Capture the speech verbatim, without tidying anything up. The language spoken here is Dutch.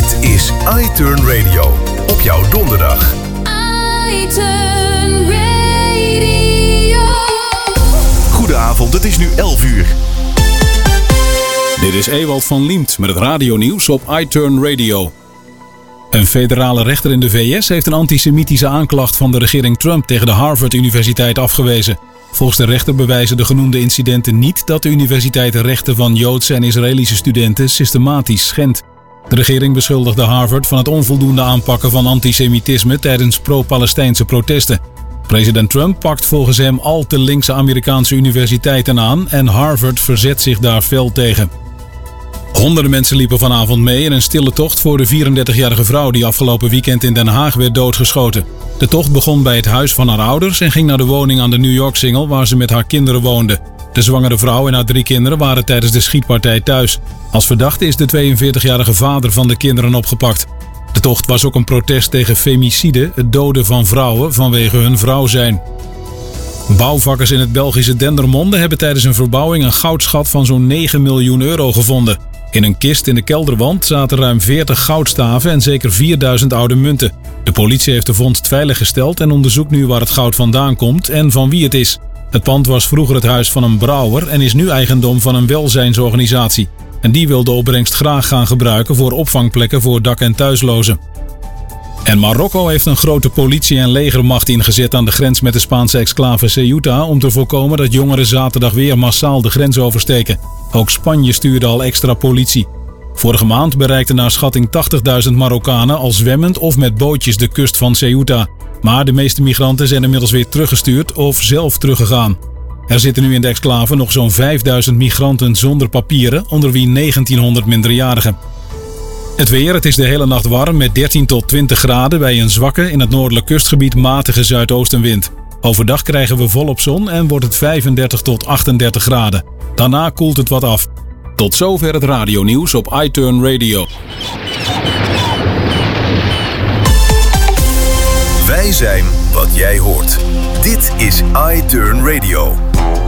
Dit is iTurn Radio. Op jouw donderdag. iTurn Radio. Goedenavond, het is nu elf uur. Dit is Ewald van Liemt met het radionieuws op iTurn Radio. Een federale rechter in de V S heeft een antisemitische aanklacht van de regering Trump tegen de Harvard-universiteit afgewezen. Volgens de rechter bewijzen de genoemde incidenten niet dat de universiteit de rechten van Joodse en Israëlische studenten systematisch schendt. De regering beschuldigde Harvard van het onvoldoende aanpakken van antisemitisme tijdens pro-Palestijnse protesten. President Trump pakt volgens hem al te linkse Amerikaanse universiteiten aan en Harvard verzet zich daar fel tegen. Honderden mensen liepen vanavond mee in een stille tocht voor de vierendertigjarige vrouw die afgelopen weekend in Den Haag werd doodgeschoten. De tocht begon bij het huis van haar ouders en ging naar de woning aan de New York Singel waar ze met haar kinderen woonde. De zwangere vrouw en haar drie kinderen waren tijdens de schietpartij thuis. Als verdachte is de tweeënveertigjarige vader van de kinderen opgepakt. De tocht was ook een protest tegen femicide, het doden van vrouwen vanwege hun vrouw zijn. Bouwvakkers in het Belgische Dendermonde hebben tijdens een verbouwing een goudschat van zo'n negen miljoen euro gevonden. In een kist in de kelderwand zaten ruim veertig goudstaven en zeker vierduizend oude munten. De politie heeft de vondst veiliggesteld en onderzoekt nu waar het goud vandaan komt en van wie het is. Het pand was vroeger het huis van een brouwer en is nu eigendom van een welzijnsorganisatie. En die wil de opbrengst graag gaan gebruiken voor opvangplekken voor dak- en thuislozen. En Marokko heeft een grote politie- en legermacht ingezet aan de grens met de Spaanse exclave Ceuta om te voorkomen dat jongeren zaterdag weer massaal de grens oversteken. Ook Spanje stuurde al extra politie. Vorige maand bereikten naar schatting tachtigduizend Marokkanen al zwemmend of met bootjes de kust van Ceuta. Maar de meeste migranten zijn inmiddels weer teruggestuurd of zelf teruggegaan. Er zitten nu in de exclave nog zo'n vijfduizend migranten zonder papieren, onder wie negentienhonderd minderjarigen. Het weer, het is de hele nacht warm met dertien tot twintig graden bij een zwakke, in het noordelijk kustgebied matige zuidoostenwind. Overdag krijgen we volop zon en wordt het vijfendertig tot achtendertig graden. Daarna koelt het wat af. Tot zover het radionieuws op iTurn Radio. Wij zijn wat jij hoort. Dit is iTurn Radio.